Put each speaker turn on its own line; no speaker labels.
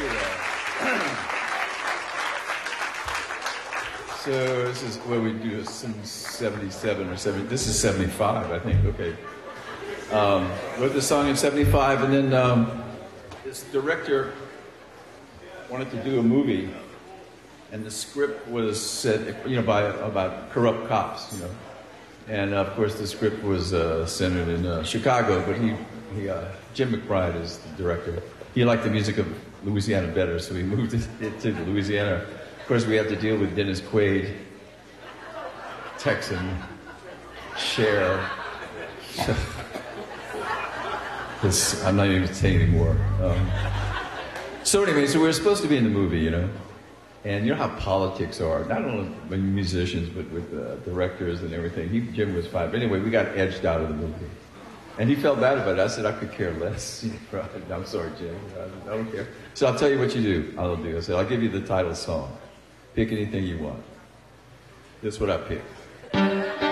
So this is what we do. Is 77 or 70. This is 75, I think. Okay. Wrote the song in 75, and then this director wanted to do a movie, and the script was set, about corrupt cops, and of course the script was centered in Chicago, but Jim McBride is the director. He liked the music of Louisiana better, so he moved it to Louisiana. Of course, we have to deal with Dennis Quaid, Texan, Cher. I'm not even saying anymore. So anyway, so we were supposed to be in the movie, and you know how politics are, not only with musicians, but with directors and everything. Jim was fine. But anyway, we got edged out of the movie. And he felt bad about it. I said, I could care less. I'm sorry, Jim. I don't care. So I'll tell you what you do. I said, I'll give you the title song. Pick anything you want. That's what I picked.